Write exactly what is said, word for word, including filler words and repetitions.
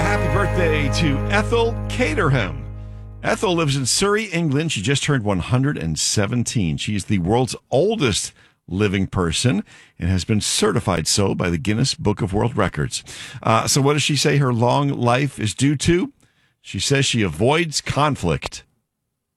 happy birthday to Ethel Caterham. Ethel lives in Surrey, England. She just turned one hundred seventeen. She is the world's oldest living person and has been certified so by the Guinness Book of World Records. Uh, so what does she say her long life is due to? She says she avoids conflict.